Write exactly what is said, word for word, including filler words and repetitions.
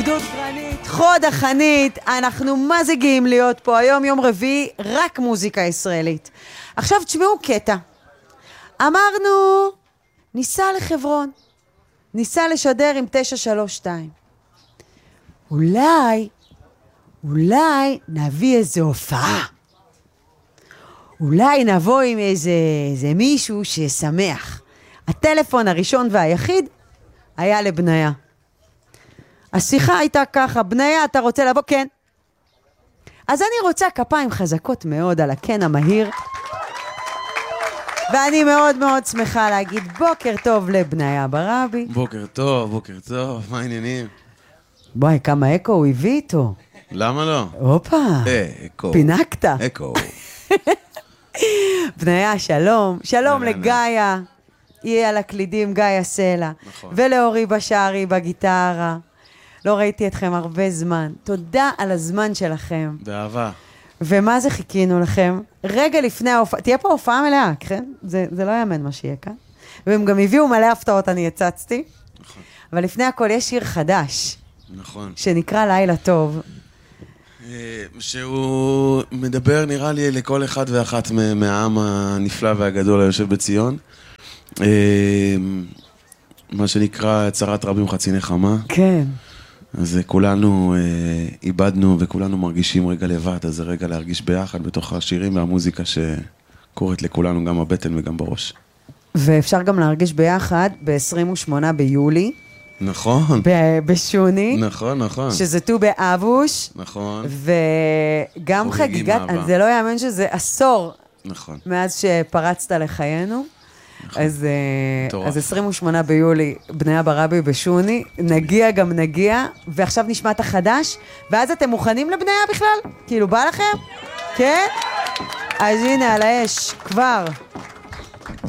גדוד גרנית, חוד החנית, אנחנו מה זה גאים להיות פה, היום יום רביעי, רק מוזיקה ישראלית. עכשיו תשמעו קטע. אמרנו, ניסע לחברון, ניסע לשדר עם תשע שלוש שתיים. אולי, אולי נביא איזו הופעה. אולי נבוא עם איזה, איזה מישהו ששמח. הטלפון הראשון והיחיד היה לבניה. השיחה הייתה ככה, בניה, אתה רוצה לבוא? כן. אז אני רוצה כפיים חזקות מאוד על הכן המהיר. ואני מאוד מאוד שמחה להגיד בוקר טוב לבניה ברבי. בוקר טוב, בוקר טוב, מה העניינים? בואי, כמה אקו הוא הביא איתו. למה לא? הופה, אה, אקו. פינקת. אקו. בניה, שלום. שלום לגאיה. יהיה על הקלידים גאיה סלע. נכון. ולאורי בשערי בגיטרה. לא ראיתי אתכם הרבה זמן. תודה על הזמן שלכם. באהבה. ומה זה חיכינו לכם? רגע לפני ההופעה, תהיה פה הופעה מלאה, כן? זה, זה לא יאמן מה שיהיה כאן. והם גם הביאו מלא הפתעות, אני יצצתי. נכון. אבל לפני הכל יש שיר חדש. נכון. שנקרא לילה טוב. שהוא מדבר נראה לי לכל אחד ואחת מהעם הנפלא והגדול היושב בציון. מה שנקרא צרת רבים חצי נחמה. כן. אז כולנו אה, איבדנו וכולנו מרגישים רגע לבד, אז זה רגע להרגיש ביחד בתוך השירים והמוזיקה שקורית לכולנו גם בבטן וגם בראש. ואפשר גם להרגיש ביחד ב-עשרים ושמונה ביולי. נכון. ב- בשוני. נכון, נכון. שזה ט"ו באבוש. נכון. וגם חגיגת, זה לא יאמן שזה עשור. נכון. מאז שפרצת לחיינו. אז, אז עשרים ושמונה ביולי, בניה ברבי בשוני, נגיע גם נגיע, ועכשיו נשמע את החדש, ואז אתם מוכנים לבניה בכלל? כאילו בא לכם? כן? אז הנה על האש, כבר.